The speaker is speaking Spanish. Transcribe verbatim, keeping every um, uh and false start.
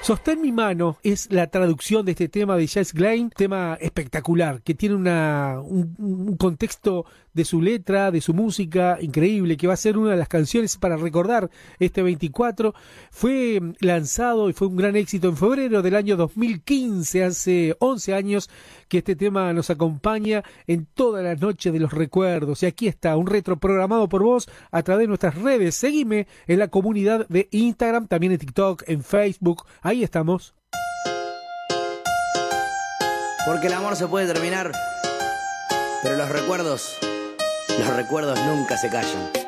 Sostén mi mano es la traducción de este tema de Jess Glynne, tema espectacular, que tiene una, un, un contexto de su letra, de su música increíble, que va a ser una de las canciones para recordar este veinticuatro. Fue lanzado y fue un gran éxito en febrero del año dos mil quince, hace once años que este tema nos acompaña en todas las noches de los recuerdos. Y aquí está, un retro programado por vos a través de nuestras redes. Seguime en la comunidad de Instagram, también en TikTok, en Facebook. Ahí estamos. Porque el amor se puede terminar, pero los recuerdos, los recuerdos nunca se callan.